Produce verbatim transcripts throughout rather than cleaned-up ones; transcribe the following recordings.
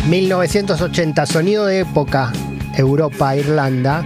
mil novecientos ochenta, sonido de época, Europa, Irlanda,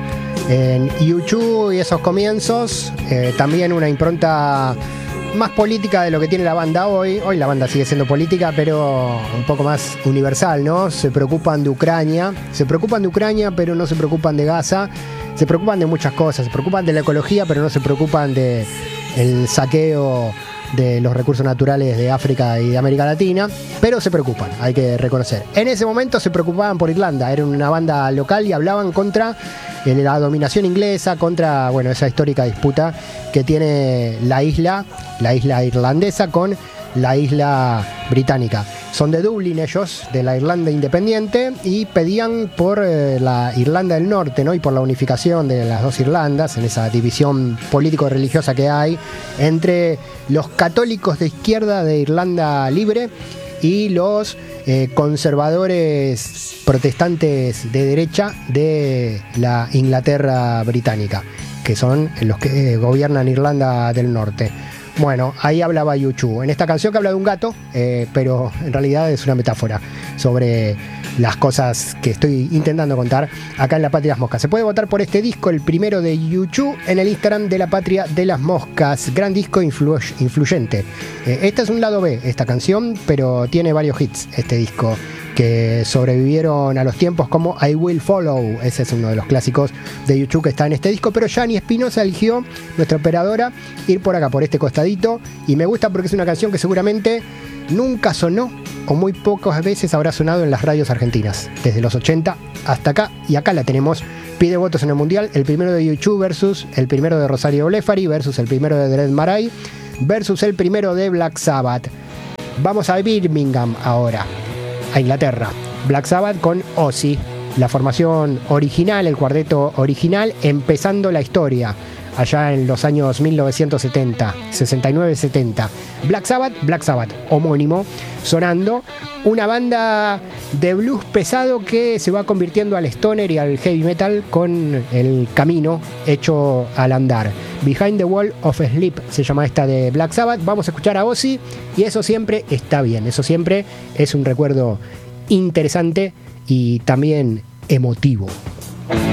en U dos y esos comienzos, eh, también una impronta más política de lo que tiene la banda hoy. Hoy la banda sigue siendo política, pero un poco más universal, ¿no? Se preocupan de Ucrania, se preocupan de Ucrania, pero no se preocupan de Gaza, se preocupan de muchas cosas, se preocupan de la ecología, pero no se preocupan de el saqueo de los recursos naturales de África y de América Latina, pero se preocupan, hay que reconocer. En ese momento se preocupaban por Irlanda, era una banda local y hablaban contra la dominación inglesa, contra, bueno, esa histórica disputa que tiene la isla, la isla irlandesa con la isla británica. Son de Dublín ellos, de la Irlanda independiente, y pedían por eh, la Irlanda del Norte, ¿no? Y por la unificación de las dos Irlandas, en esa división político-religiosa que hay entre los católicos de izquierda de Irlanda Libre y los eh, conservadores protestantes de derecha de la Inglaterra británica, que son los que eh, gobiernan Irlanda del Norte. Bueno, ahí hablaba U dos. En esta canción que habla de un gato, eh, pero en realidad es una metáfora sobre las cosas que estoy intentando contar acá en La Patria de las Moscas. Se puede votar por este disco, el primero de U dos, en el Instagram de La Patria de las Moscas. Gran disco influ- influyente. Eh, este es un lado B, esta canción, pero tiene varios hits este disco que sobrevivieron a los tiempos, como I Will Follow. Ese es uno de los clásicos de U dos que está en este disco, pero Yani Espinosa eligió, nuestra operadora, ir por acá, por este costadito, y me gusta porque es una canción que seguramente nunca sonó o muy pocas veces habrá sonado en las radios argentinas, desde los ochenta hasta acá, y acá la tenemos. Pide votos en el Mundial, el primero de U dos versus el primero de Rosario Blefari, versus el primero de Dread Marai, versus el primero de Black Sabbath. Vamos a Birmingham ahora, a Inglaterra. Black Sabbath con Ozzy, la formación original, el cuarteto original, empezando la historia allá en los años mil novecientos setenta, sesenta y nueve setenta. Black Sabbath, Black Sabbath, homónimo, sonando, una banda de blues pesado que se va convirtiendo al stoner y al heavy metal con el camino hecho al andar. Behind the Wall of Sleep se llama esta de Black Sabbath. Vamos a escuchar a Ozzy y eso siempre está bien, eso siempre es un recuerdo interesante y también emotivo.